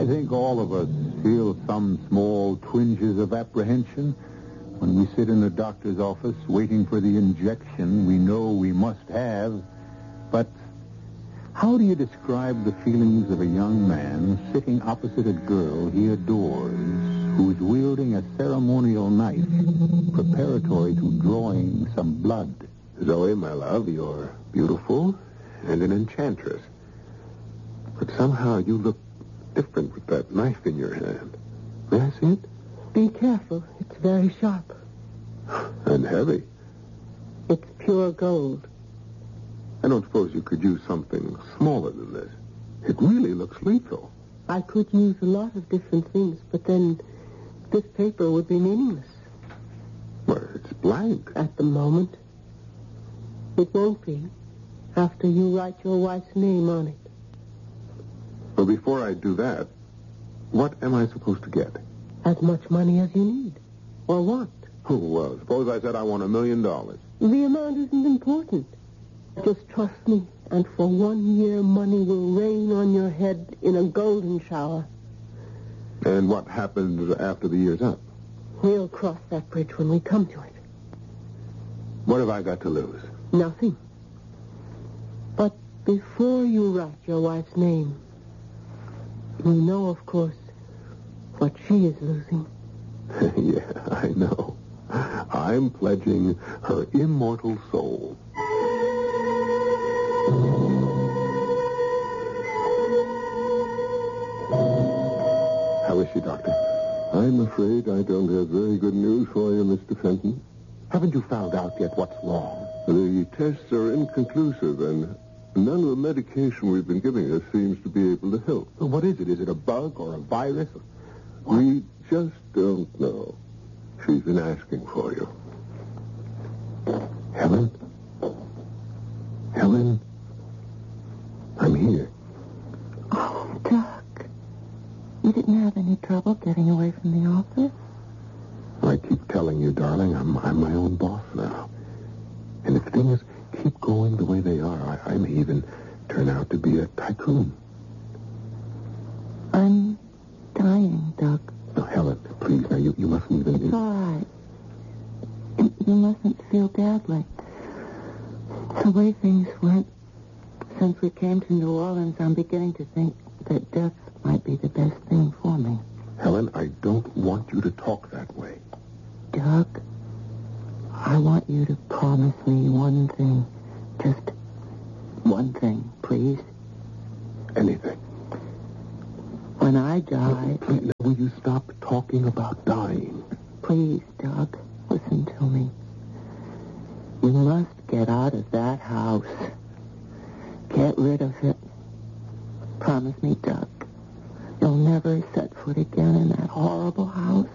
I think all of us feel some small twinges of apprehension when we sit in the doctor's office waiting for the injection we know we must have. But how do you describe the feelings of a young man sitting opposite a girl he adores, who's wielding a ceremonial knife preparatory to drawing some blood? Zoe, my love, you're beautiful and an enchantress. But somehow you look different with that knife in your hand. May I see it? Be careful. It's very sharp. And heavy. It's pure gold. I don't suppose you could use something smaller than this. It really looks lethal. I could use a lot of different things, but then this paper would be meaningless. Well, it's blank. At the moment. It won't be after you write your wife's name on it. Well, before I do that, what am I supposed to get? As much money as you need. Or want. Oh, well, suppose I said I want $1 million. The amount isn't important. Just trust me, and for 1 year, money will rain on your head in a golden shower. And what happens after the year's up? We'll cross that bridge when we come to it. What have I got to lose? Nothing. But before you write your wife's name, you know, of course, what she is losing. Yeah, I know. I'm pledging her immortal soul. How is she, Doctor? I'm afraid I don't have very good news for you, Mr. Fenton. Haven't you found out yet what's wrong? The tests are inconclusive, and none of the medication we've been giving her seems to be able to help. Well, what is it? Is it a bug or a virus? We just don't know. She's been asking for you. Helen? Helen? I'm here. Oh, Doc. You didn't have any trouble getting away from the office? I keep telling you, darling, I'm my own boss now. And if things keep going the way they are, I may even turn out to be a tycoon. I'm dying, Doc. Now, Helen, please, now, you mustn't even... It's all right. You mustn't feel badly. The way things went since we came to New Orleans, I'm beginning to think that death might be the best thing for me. Helen, I don't want you to talk that way. Doc, I want you to promise me one thing. Just one thing, please. Anything. When I die... Please, will you stop talking about dying? Please, Doc, listen to me. You must get out of that house. Get rid of it. Promise me, Doc. You'll never set foot again in that horrible house.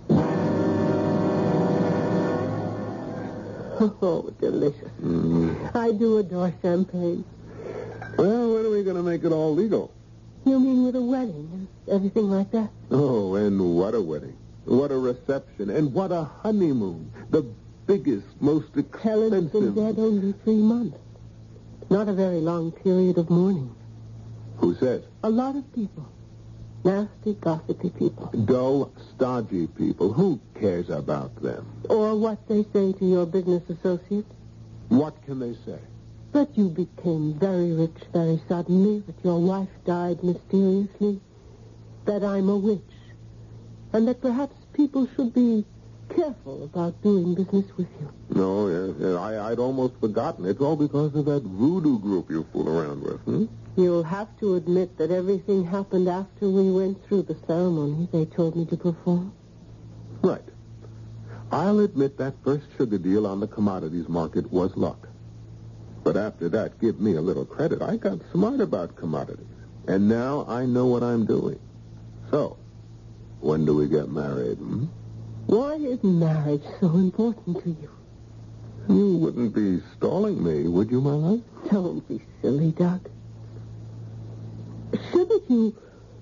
Oh, delicious. I do adore champagne. Well, when are we going to make it all legal? You mean with a wedding and everything like that? Oh, and what a wedding. What a reception. And what a honeymoon. The biggest, most expensive... Helen's been dead only 3 months. Not a very long period of mourning. Who says? A lot of people. Nasty, gossipy people. Dull, stodgy people. Who cares about them? Or what they say to your business associates. What can they say? That you became very rich very suddenly, that your wife died mysteriously, that I'm a witch, and that perhaps people should be careful about doing business with you. No, yes, I'd almost forgotten. It's all because of that voodoo group you fool around with, You'll have to admit that everything happened after we went through the ceremony they told me to perform. Right. I'll admit that first sugar deal on the commodities market was luck. But after that, give me a little credit. I got smart about commodities. And now I know what I'm doing. So, when do we get married, Why is marriage so important to you? You wouldn't be stalling me, would you, my love? Don't be silly, Doc. Shouldn't you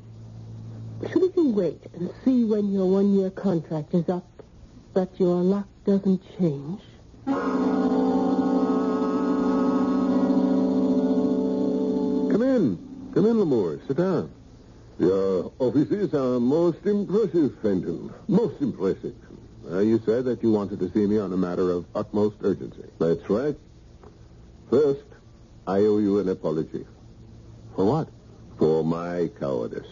wait and see when your 1-year contract is up, that your luck doesn't change? Come in, Lamore. Sit down. Your offices are most impressive, Fenton. Most impressive. You said that you wanted to see me on a matter of utmost urgency. That's right. First, I owe you an apology. For what? For my cowardice.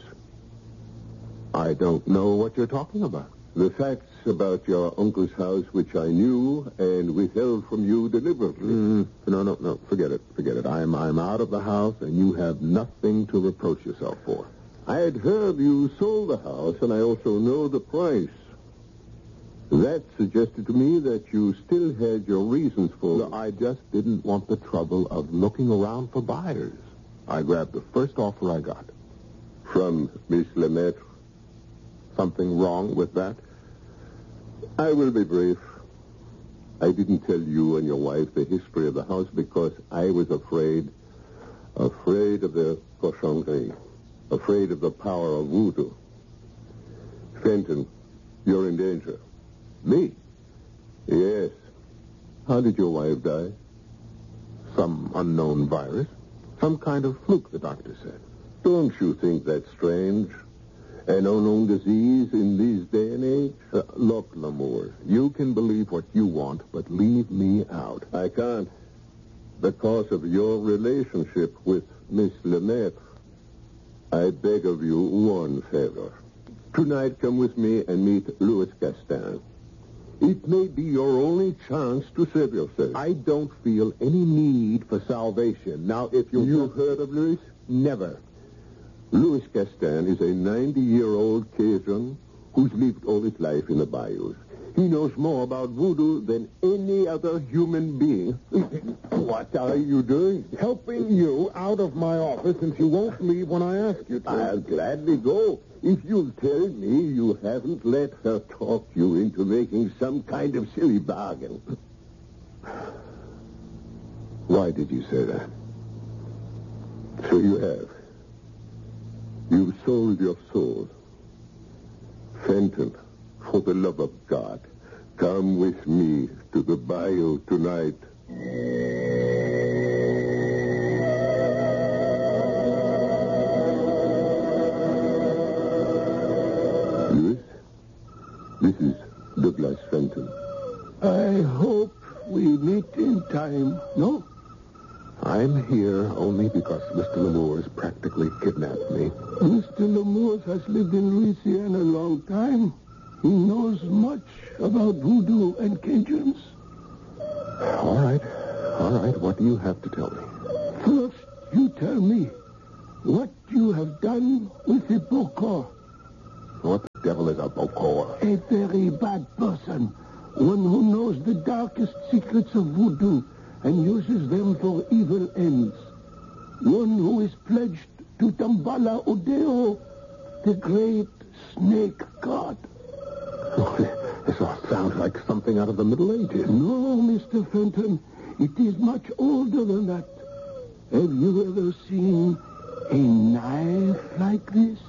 I don't know what you're talking about. The facts about your uncle's house, which I knew and withheld from you deliberately. No. Forget it. I'm out of the house, and you have nothing to reproach yourself for. I had heard you sold the house, and I also know the price. That suggested to me that you still had your reasons for... No, I just didn't want the trouble of looking around for buyers. I grabbed the first offer I got. From Miss Lemaitre. Something wrong with that? I will be brief. I didn't tell you and your wife the history of the house because I was afraid of the cochonnerie, afraid of the power of voodoo. Fenton, you're in danger. Me? Yes. How did your wife die? Some unknown virus. Some kind of fluke, the doctor said. Don't you think that's strange? An unknown disease in this day and age? Look, Lamour, you can believe what you want, but leave me out. I can't. Because of your relationship with Miss Lemaitre, I beg of you one favor. Tonight, come with me and meet Louis Gaston. It may be your only chance to save yourself. I don't feel any need for salvation. Now, if You've heard of Louis? Never. Louis Gaston is a 90-year-old Cajun who's lived all his life in the bayous. He knows more about voodoo than any other human being. What are you doing? Helping you out of my office since you won't leave when I ask you to. I'll gladly go if you'll tell me you haven't let her talk you into making some kind of silly bargain. Why did you say that? So you have. You've sold your soul. Fenton, for the love of God, come with me to the bayou tonight. Louis, this is Douglas Fenton. I hope we meet in time, no? I'm here only because Mr. Lamour's practically kidnapped me. Mr. Lamour has lived in Louisiana a long time. He knows much about voodoo and Cajuns. All right. What do you have to tell me? First, you tell me what you have done with the Bokor. What the devil is a Bokor? A very bad person. One who knows the darkest secrets of voodoo and uses them for evil ends. One who is pledged to Damballa Odeo, the great snake god. This all sounds like something out of the Middle Ages. No, Mr. Fenton. It is much older than that. Have you ever seen a knife like this?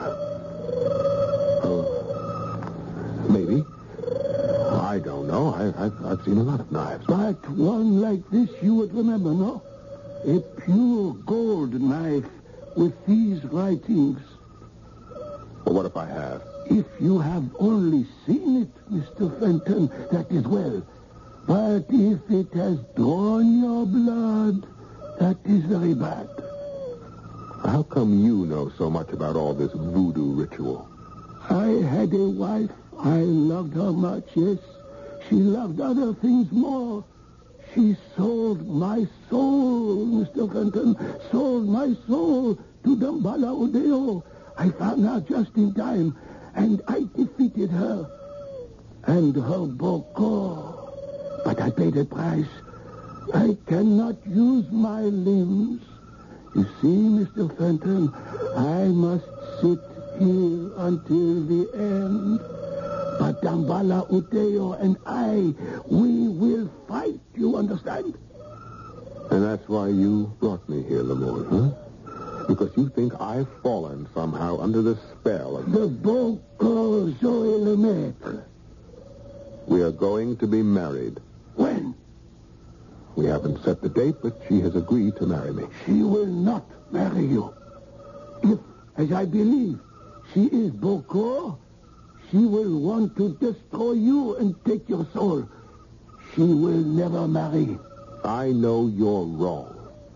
Maybe. I don't know. I've seen a lot of knives. But one like this you would remember, no? A pure gold knife with these writings. Well, what if I have? If you have only seen it, Mr. Fenton, that is well. But if it has drawn your blood, that is very bad. How come you know so much about all this voodoo ritual? I had a wife. I loved her much, yes. She loved other things more. She sold my soul, Mr. Fenton. Sold my soul to Damballa Odeo. I found her just in time, and I defeated her. And her Bokor. But I paid a price. I cannot use my limbs. You see, Mr. Fenton, I must sit here until the end. But Damballa Odeo and I, we will fight, you understand? And that's why you brought me here, Lamour, huh? Because you think I've fallen somehow under the spell of... The Bokor Zoe Lemaitre. We are going to be married. When? We haven't set the date, but she has agreed to marry me. She will not marry you. If as I believe she is Bokor, she will want to destroy you and take your soul. She will never marry. I know you're wrong.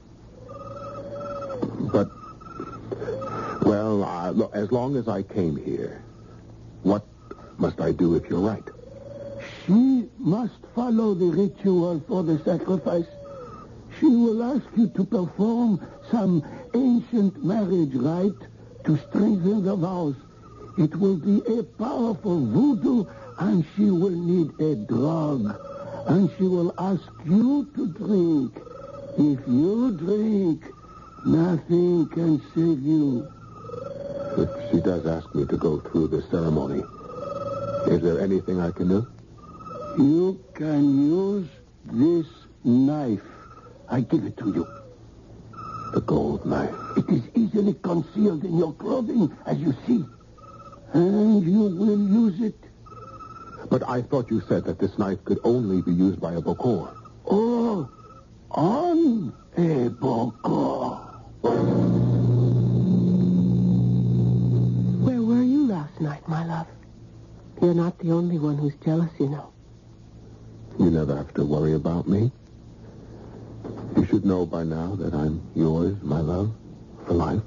But, well, look, as long as I came here, what must I do if you're right? She must follow the ritual for the sacrifice. She will ask you to perform some ancient marriage rite to strengthen the vows. It will be a powerful voodoo, and she will need a drug. And she will ask you to drink. If you drink, nothing can save you. If she does ask me to go through the ceremony, is there anything I can do? You can use this knife. I give it to you. The gold knife. It is easily concealed in your clothing, as you see. And you will use it. But I thought you said that this knife could only be used by a Bokor. Oh, on a Bokor. Where were you last night, my love? You're not the only one who's jealous, you know. You never have to worry about me. You should know by now that I'm yours, my love, for life.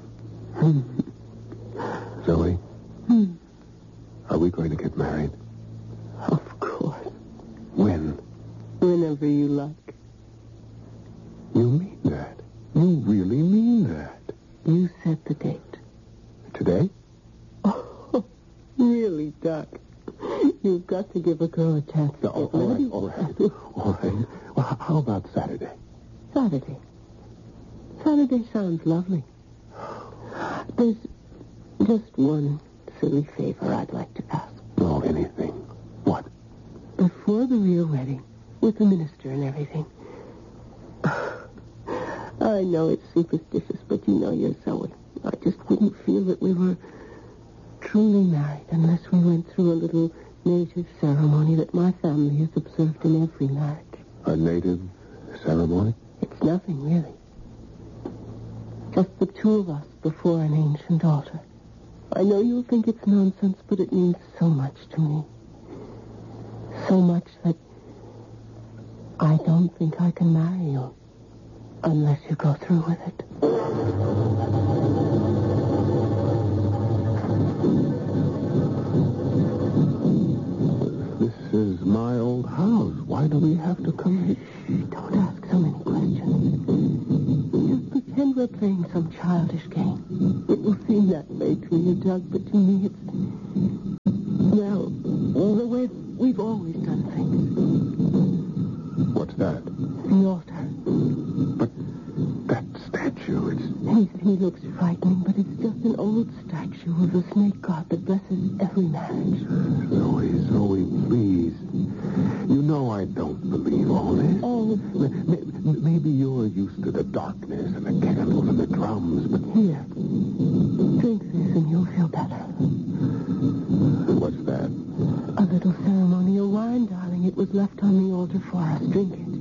Zoe, are we going to get married? Of course. When? Whenever you like. You mean that? You really mean that? You set the date. Today? Oh, really, Doc? You've got to give a girl a chance to All right. Well, how about Saturday? Saturday. Saturday sounds lovely. There's just one silly favor I'd like to ask. Oh, anything. What? Before the real wedding, with the minister and everything. I know it's superstitious, but you know you're Zoe. I just wouldn't feel that we were truly married unless we went through a little native ceremony that my family has observed in every marriage. A native ceremony? It's nothing, really. Just the two of us before an ancient altar. I know you'll think it's nonsense, but it means so much to me. So much that I don't think I can marry you unless you go through with it. This is my old house. Why do we have to come here? Don't ask so many questions. Just pretend we're playing some childish game. It will seem that way to you, Doug, but to me it's... well, the way we've always done things. What's that? The altar. But that statue, He looks frightening, but it's just an old statue of the snake god that blesses every marriage. Zoe, please. You know I don't believe all this. Oh, Maybe you're used to the darkness and the candles and the drums, but... here. Drink this and you'll feel better. What's that? A little ceremonial wine, darling. It was left on the altar for us. Drink it.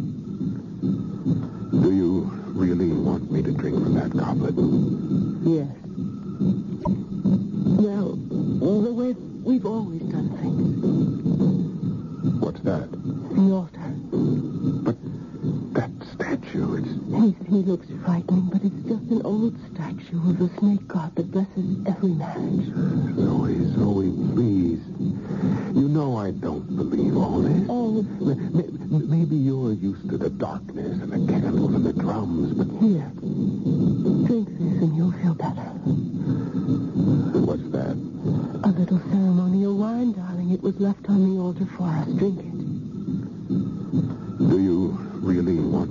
Do you really want me to drink from that goblet? Yes. Well, the way we've always done things. What's that? The altar. But that statue, He looks frightening, but it's just an old statue of the snake god that blesses every marriage. Zoe, please. You know I don't believe all this. Oh, Maybe you're used to the darkness and the candles and the drums, but... here. Drink this and you'll feel better. What's that? A little ceremonial wine, darling. It was left on the altar for us. Drink it. Do you really want